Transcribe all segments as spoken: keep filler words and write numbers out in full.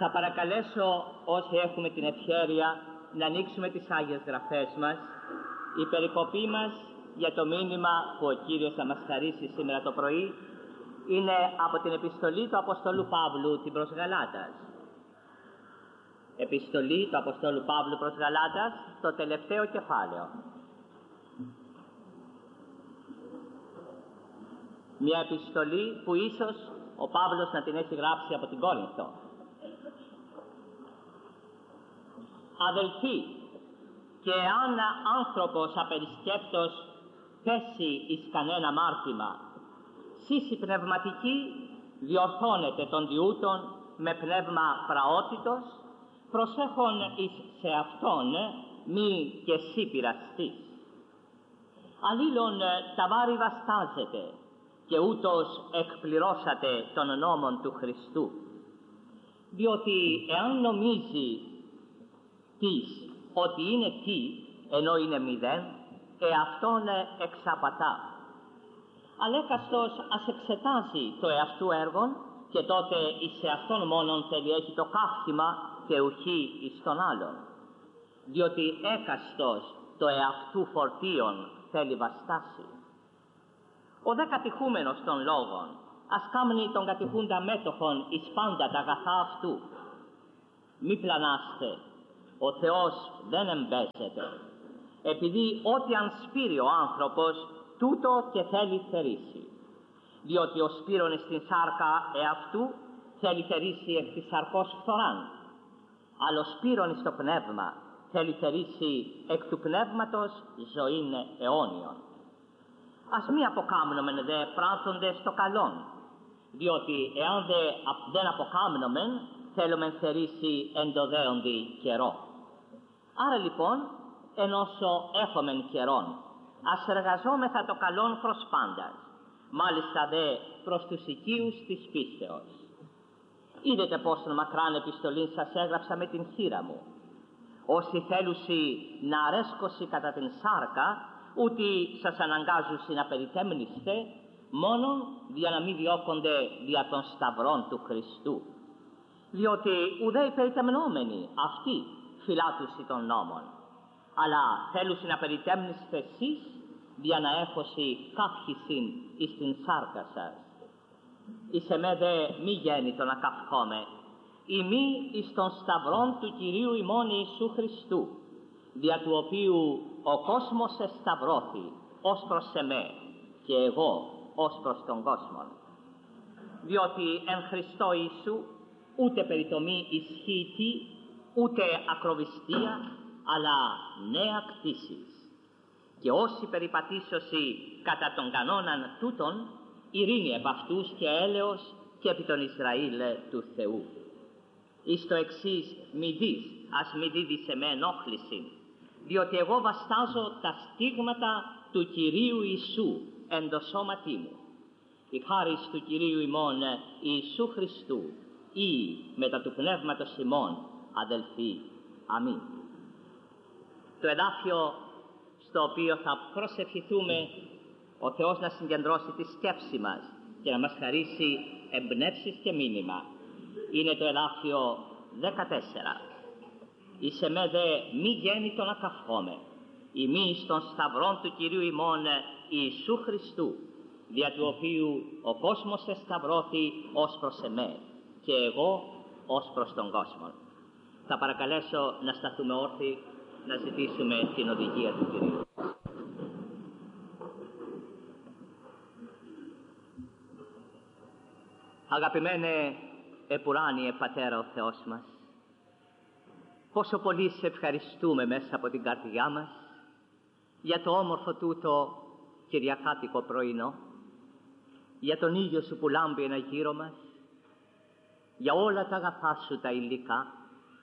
Θα παρακαλέσω όσοι έχουμε την ευχέρεια να ανοίξουμε τις Άγιες Γραφές μας. Η περικοπή μας για το μήνυμα που ο Κύριος θα μας χαρίσει σήμερα το πρωί είναι από την επιστολή του Αποστόλου Παύλου την προς Γαλάτας. Επιστολή του Αποστόλου Παύλου προς Γαλάτας, το τελευταίο κεφάλαιο. Μια επιστολή που ίσως ο Παύλος να την έχει γράψει από την Κόρινθο. Αδελφοί, και αν άνθρωπος απερισκέπτος πέσει εις κανένα αμάρτημα, σεις οι πνευματικοί διορθώνετε των διούτων με πνεύμα πραότητος, προσέχον εις σε αυτόν μη και εσύ πειραστείς. Αλλήλων τα βάρη βαστάζετε και ούτως εκπληρώσατε τον νόμον του Χριστού. Διότι εάν νομίζει τις ότι είναι τι, ενώ είναι μηδέν, εαυτόν εξαπατά. Αλλά έκαστος ας εξετάζει το εαυτού έργον και τότε εις εαυτόν μόνον περιέχει το καύχημα και ουχή εις τον άλλον. Διότι έκαστος το εαυτού φορτίον θέλει βαστάσει. Ο δε κατηχούμενος των λόγων ας κάμνει τον κατηχούντα μέτοχον εις πάντα τα αγαθά αυτού. Μη πλανάστε, ο Θεός δεν εμπέζεται, επειδή ό,τι αν σπείρει ο άνθρωπος, τούτο και θέλει θερήσει. Διότι ο σπείρον στην σάρκα εαυτού θέλει θερήσει εκ της σαρκός φθοράν, αλλά ο σπείρον στο πνεύμα θέλει θερήσει εκ του πνεύματος ζωήν αιώνιον. Ας μη αποκάμνομεν δε πράττοντες το καλόν, διότι εάν δε, δεν αποκάμνομεν, θέλομεν θερήσει εν το δέοντι καιρό. Άρα λοιπόν, εν όσο έχομεν καιρόν, ας εργαζόμεθα το καλόν προς πάντας, μάλιστα δε προς τους οικείους της πίστεως. Είδετε πόσον μακράν επιστολήν σας έγραψα με την χείρα μου. Όσοι θέλουσι να αρέσκωσι κατά την σάρκα, ούτε σας αναγκάζουσι να περιτέμνηστε, μόνον για να μην διώκονται δια των σταυρών του Χριστού. Διότι ουδέ οι περιτεμνόμενοι αυτοί φυλάτουσι των νόμων, αλλά θέλουσι να περιτέμνηστε εσείς για να έχωσι καύχησιν εις την σάρκα σας. Εις εμέ δε μη γέννητο να καυχόμαι, ημί εις των σταυρών του Κυρίου ημών Ιησού Χριστού, δια του οποίου ο κόσμος εσταυρώθη ως προς εμέ και εγώ ως προς τον κόσμο. Διότι εν Χριστώ Ιησού ούτε περιτομή ισχύει, ούτε ακροβιστία, αλλά νέα κτήσης. Και όσοι περιπατήσωσι κατά τον κανόναν τούτον, ειρήνη επ' αυτούς και έλεος και επί τον Ισραήλ του Θεού. Εις το εξής μη δεις, ας μη δίδεις εμέ ενόχληση, διότι εγώ βαστάζω τα στίγματα του Κυρίου Ιησού εν το σώματί μου. Η χάρις του Κυρίου ημών Ιησού Χριστού ή μετά του πνεύματος ημών, αδελφοί. Αμήν. Το εδάφιο στο οποίο θα προσευχηθούμε ο Θεός να συγκεντρώσει τη σκέψη μας και να μας χαρίσει εμπνεύσεις και μήνυμα είναι το εδάφιο δεκατέσσερα. Εις εμέ δε μη γέννητο να καυχόμαι, ημί εις των σταυρών του Κυρίου ημών Ιησού Χριστού, δια του οποίου ο κόσμος εσταυρώθη ως προς εμέ και εγώ ως προς τον κόσμο. Θα παρακαλέσω να σταθούμε όρθιοι, να ζητήσουμε την οδηγία του Κυρίου. Αγαπημένε επουράνιε Πατέρα ο Θεός μας, πόσο πολύ σε ευχαριστούμε μέσα από την καρδιά μας για το όμορφο τούτο κυριακάτικο πρωινό, για τον ήλιο σου που λάμπει ένα γύρω μας, για όλα τα αγαθά σου τα υλικά.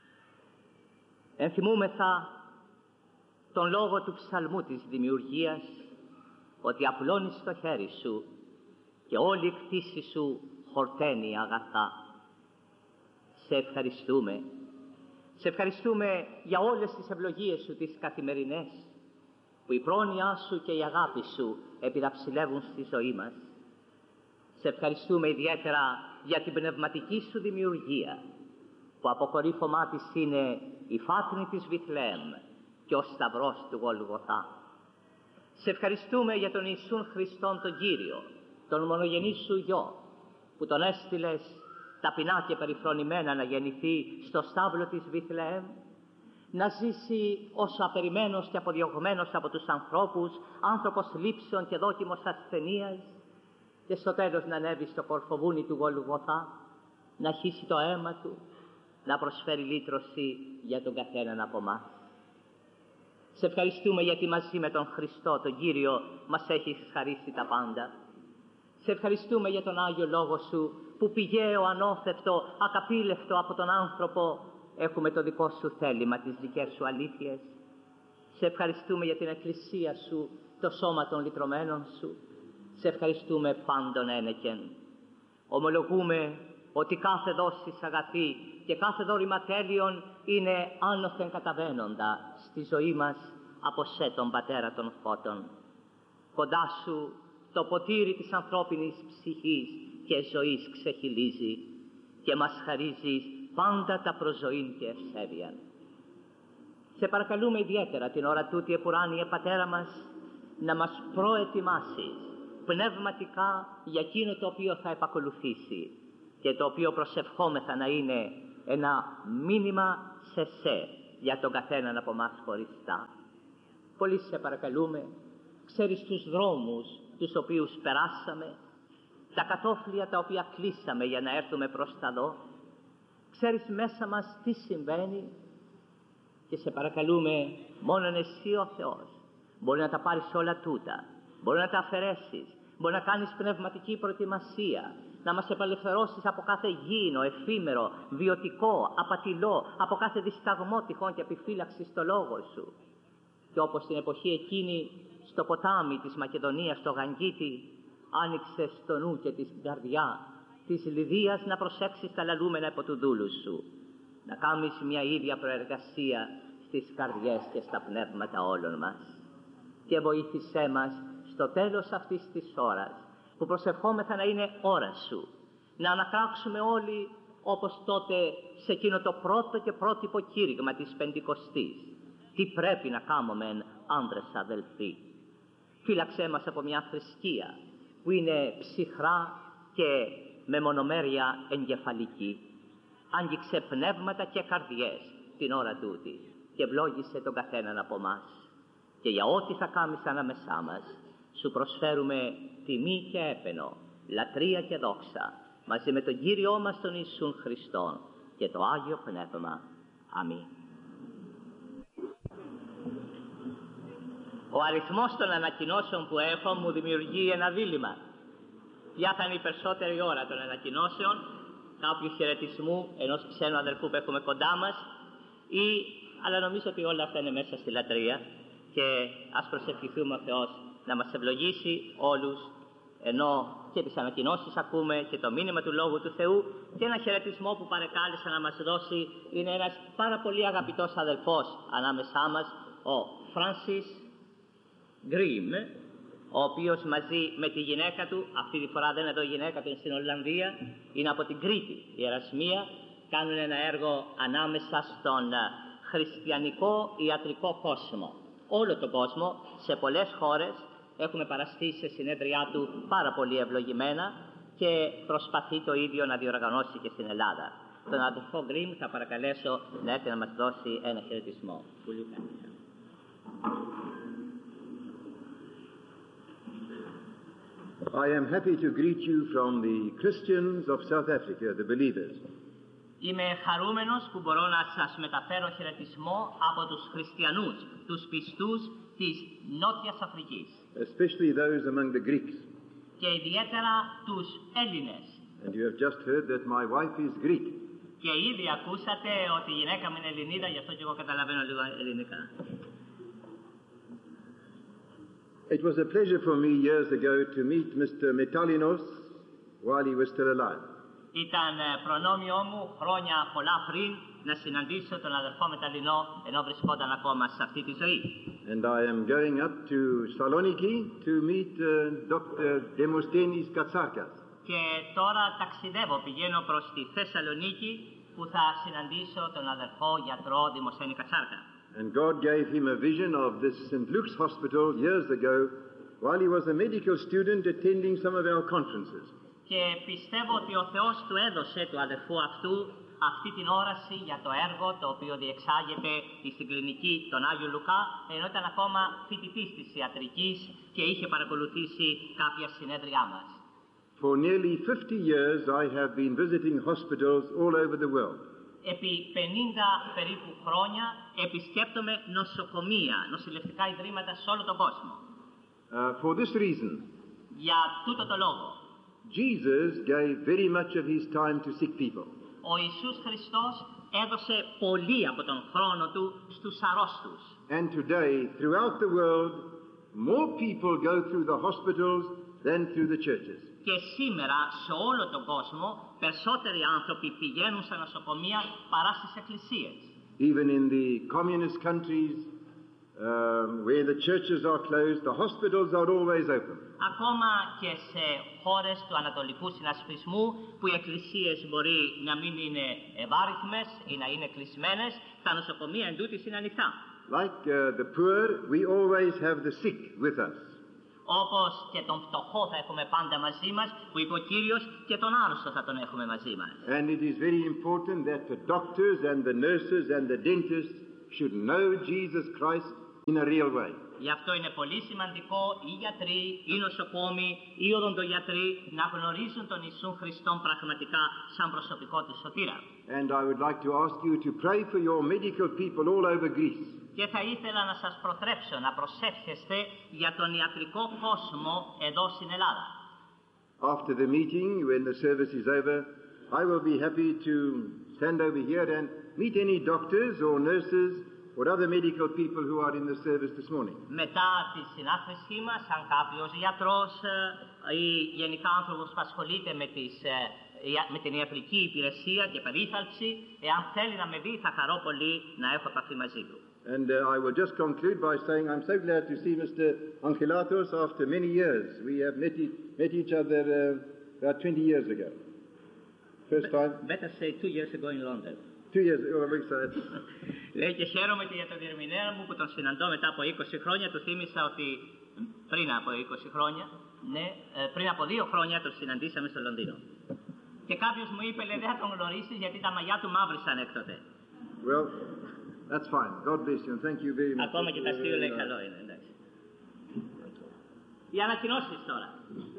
Ενθυμούμεθα τον λόγο του ψαλμού της δημιουργίας, ότι απλώνεις το χέρι σου και όλη η κτήση σου χορταίνει αγαθά. Σε ευχαριστούμε. Σε ευχαριστούμε για όλες τις ευλογίες σου τις καθημερινές, που η πρόνοιά σου και η αγάπη σου επιδαψιλεύουν στη ζωή μας. Σε ευχαριστούμε ιδιαίτερα για την πνευματική σου δημιουργία, που που αποκορύφωμά της είναι η φάτνη της Βιθλεέμ και ο σταυρός του Γολγοθά. Σε ευχαριστούμε για τον Ιησούν Χριστόν τον Κύριο, τον μονογενή σου Υιό, που τον έστειλες ταπεινά και περιφρονημένα να γεννηθεί στο στάβλο της Βιθλεέμ, να ζήσει ως απεριμένος και αποδιωγμένος από τους ανθρώπους, άνθρωπος λήψεων και δόκιμος ασθενείας, και στο τέλος να ανέβει στο κορφοβούνι του Γολγοθά, να χύσει το αίμα του, να προσφέρει λύτρωση για τον καθέναν από εμάς. Σε ευχαριστούμε γιατί μαζί με τον Χριστό, τον Κύριο, μας έχεις χαρίσει τα πάντα. Σε ευχαριστούμε για τον Άγιο Λόγο Σου, που πηγαίο, ανώθευτο, ακαπήλευτο από τον άνθρωπο, έχουμε το δικό Σου θέλημα, τις δικές Σου αλήθειες. Σε ευχαριστούμε για την Εκκλησία Σου, το σώμα των λυτρωμένων Σου. Σε ευχαριστούμε πάντων ένεκεν. Ομολογούμε ότι κάθε δόση αγαθή και κάθε δώρημα τέλειων είναι άνωθεν καταβαίνοντα στη ζωή μας από σε τον Πατέρα των Φώτων. Κοντά Σου το ποτήρι της ανθρώπινης ψυχής και ζωής ξεχυλίζει και μας χαρίζει πάντα τα προζωήν και ευσέβειαν. Σε παρακαλούμε ιδιαίτερα την ώρα τούτη, επουράνιε Πατέρα μας, να μας προετοιμάσεις πνευματικά για εκείνο το οποίο θα επακολουθήσει και το οποίο προσευχόμεθα να είναι ένα μήνυμα σε σε για τον καθέναν από εμάς χωριστά. Πολύ σε παρακαλούμε, ξέρεις τους δρόμους τους οποίους περάσαμε, τα κατόφλια τα οποία κλείσαμε για να έρθουμε προς τα δω, ξέρεις μέσα μας τι συμβαίνει και σε παρακαλούμε, μόνον εσύ ο Θεός μπορεί να τα πάρεις όλα τούτα, μπορεί να τα αφαιρέσεις, μπορεί να κάνεις πνευματική προετοιμασία, να μας επαλευθερώσεις από κάθε γήινο, εφήμερο, βιωτικό, απατηλό, από κάθε δισταγμό τυχόν και επιφύλαξη στο λόγο Σου. Και όπως την εποχή εκείνη στο ποτάμι της Μακεδονίας, στο Γανγκίτη, άνοιξες το νου και την καρδιά της Λιδίας να προσέξεις τα λαλούμενα υπό του δούλου Σου, να κάνεις μια ίδια προεργασία στις καρδιές και στα πνεύματα όλων μας. Και βοήθησέ μας στο τέλος αυτής της ώρας, που προσευχόμεθα να είναι ώρα Σου, να ανακράξουμε όλοι όπως τότε σε εκείνο το πρώτο και πρότυπο κήρυγμα της Πεντηκοστής. Τι πρέπει να κάνουμε, άντρες αδελφοί. Φύλαξέ μας από μια θρησκεία που είναι ψυχρά και με μονομέρεια εγκεφαλική. Άγγιξε πνεύματα και καρδιές την ώρα τούτη και ευλόγησε τον καθέναν από μας. Και για ό,τι θα κάνεις ανάμεσά μας, Σου προσφέρουμε τιμή και έπαινο, λατρεία και δόξα, μαζί με τον Κύριό μας τον Ιησούν Χριστόν και το Άγιο Πνεύμα. Αμήν. Ο αριθμός των ανακοινώσεων που έχω μου δημιουργεί ένα δίλημμα. Ποια θα είναι η περισσότερη ώρα των ανακοινώσεων, κάποιου χαιρετισμού ενός ξένου αδελφού που έχουμε κοντά μας, ή, αλλά νομίζω ότι όλα αυτά είναι μέσα στη λατρεία και ας προσευχηθούμε ο Θεός να μας ευλογήσει όλους, ενώ και τις ανακοινώσεις ακούμε και το μήνυμα του Λόγου του Θεού, και ένα χαιρετισμό που παρεκάλεσα να μας δώσει είναι ένας πάρα πολύ αγαπητός αδελφός ανάμεσά μας, ο Φράνσις Γκριμ, ο οποίος μαζί με τη γυναίκα του, αυτή τη φορά δεν είναι εδώ η γυναίκα του, είναι στην Ολλανδία, είναι από την Κρήτη, η Ερασμία, κάνουν ένα έργο ανάμεσα στον χριστιανικό ιατρικό κόσμο. Όλο τον κόσμο, σε πολλές χώρες, έχουμε παραστεί σε συνέδριά του πάρα πολύ ευλογημένα και προσπαθεί το ίδιο να διοργανώσει και στην Ελλάδα. Τον αδελφό Γκριμ θα παρακαλέσω να έρθει να μας δώσει ένα χαιρετισμό. Πολύ ευχαριστώ. I am happy to greet you from the Christians of South Africa, the believers. Είμαι χαρούμενος που μπορώ να σας μεταφέρω χαιρετισμό από τους χριστιανούς, τους πιστούς της Νότιας Αφρικής. Especially those among the Greeks. Και ιδιαίτερα τους Έλληνες. And you have just heard that my wife is Greek. Και ήδη ακούσατε ότι η γυναίκα μου είναι Ελληνίδα, γι' αυτό και εγώ καταλαβαίνω λίγο ελληνικά. It was a pleasure for me years ago to meet Mister Metalinos while he was still alive. Ήταν προνόμιό μου χρόνια πολλά πριν να συναντήσω τον αδερφό Μεταλλινό ενώ βρισκόταν ακόμα σε αυτή τη ζωή. And I am going up to Saloniki to meet uh, Doctor Demosthenis Katsarkas. Και τώρα ταξιδεύω, πηγαίνω προς τη Θεσσαλονίκη που θα συναντήσω τον αδερφό γιατρό Δημοσθένη Κατσάρκα. And God gave him a vision of this Saint Luke's Hospital years ago while he was a medical student attending some of our conferences. Και πιστεύω ότι ο Θεός του έδωσε του αδερφού αυτού αυτή την όραση για το έργο το οποίο διεξάγεται στην κλινική των Άγιου Λουκά, ενώ ήταν ακόμα φοιτητής της ιατρικής και είχε παρακολουθήσει κάποια συνέδριά μας. For nearly fifty years I have been visiting hospitals all over the world. Επί πενήντα περίπου χρόνια επισκέπτομαι νοσοκομεία, νοσηλευτικά ιδρύματα σε όλο τον κόσμο. Uh, for this reason, για τούτο το λόγο, Jesus gave very much of his time to sick people. Ο Ιησούς Χριστός έδωσε πολύ από τον χρόνο του στους αρρώστους. And today, throughout the world, more people go through the hospitals than through the churches. Και σήμερα σε όλο τον κόσμο περισσότεροι άνθρωποι πηγαίνουν στα νοσοκομεία παρά στις εκκλησίες. Even in the communist countries, um, where the churches are closed, the hospitals are always open. Ακόμα και σε χώρες του Ανατολικού Συνασπισμού που οι εκκλησίες μπορεί να μην είναι ευάριθμες ή να είναι κλεισμένες, τα νοσοκομεία εντούτοις είναι ανοιχτά. Like uh, the poor, we always have the sick with us. Όπως και τον φτωχό θα έχουμε πάντα μαζί μας, που είπε ο Κύριος, και τον άρρωστο θα τον έχουμε μαζί μας. And it is very important that the doctors and the nurses and the dentists should know Jesus Christ in a real way. Γι' αυτό είναι πολύ σημαντικό οι γιατροί, οι νοσοκόμοι, οι οδοντογιατροί να γνωρίζουν τον Ιησού Χριστόν πραγματικά σαν προσωπικό του σωτήρα. And I would like to ask you to pray for your medical people all over Greece. Και θα ήθελα να σας προτρέψω να προσεύχεστε για τον ιατρικό κόσμο εδώ στην Ελλάδα. After the meeting, when the service is over, I will be happy to stand over here and meet any doctors or nurses or other medical people who are in the service this morning. Μετά τη συνάθρησή μας, αν κάποιος γιατρός ή γενικά άνθρωπος που ασχολείται με, τις, με την ιατρική υπηρεσία και περίθαλψη, εάν θέλει να με δει, θα χαρώ πολύ να έχω επαφή μαζί του. And uh, I will just conclude by saying I'm so glad to see Mister Anchelatos after many years. We have met, e met each other uh, about twenty years ago. First time? Better say two years ago in London. Two years ago, I'm excited. Λέει και χαίρομαι και για τον διερμηνέα μου που τον συναντώ μετά από είκοσι χρόνια. Του θύμισα ότι πριν από είκοσι χρόνια, ναι, πριν από δύο χρόνια τον συναντήσαμε στο Λονδίνο. Και κάποιος μου είπε, λέει, δεν θα τον γνωρίσεις γιατί τα μαλλιά του μαύρισαν έκτοτε. Well, that's fine. God bless you and thank you very much. Ακόμα και τα αστείο λέει καλό είναι, εντάξει. Οι ανακοινώσεις τώρα.